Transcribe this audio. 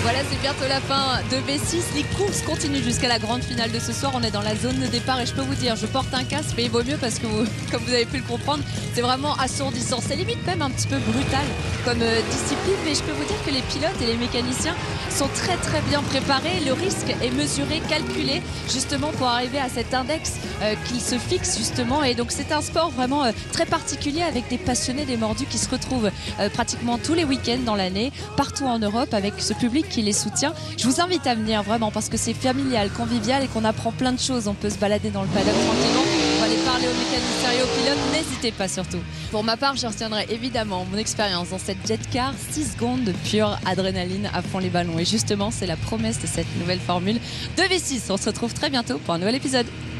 Voilà, c'est bientôt la fin de V6. Les courses continuent jusqu'à la grande finale de ce soir. On est dans la zone de départ et je peux vous dire, je porte un casque, mais il vaut mieux parce que, comme vous avez pu le comprendre, c'est vraiment assourdissant. C'est limite même un petit peu brutal comme discipline, mais je peux vous dire que les pilotes et les mécaniciens sont très très bien préparés. Le risque est mesuré, calculé, justement pour arriver à cet index qu'ils se fixent justement. Et donc c'est un sport vraiment très particulier avec des passionnés, des mordus qui se retrouvent pratiquement tous les week-ends dans l'année, partout en Europe, avec ce public qui les soutient. Je vous invite à venir vraiment parce que c'est familial, convivial et qu'on apprend plein de choses. On peut se balader dans le paddock tranquillement. On va aller parler aux mécaniciens et aux pilotes. N'hésitez pas surtout. Pour ma part, je retiendrai évidemment mon expérience dans cette jet car. 6 secondes de pure adrénaline à fond les ballons. Et justement, c'est la promesse de cette nouvelle formule de V6. On se retrouve très bientôt pour un nouvel épisode.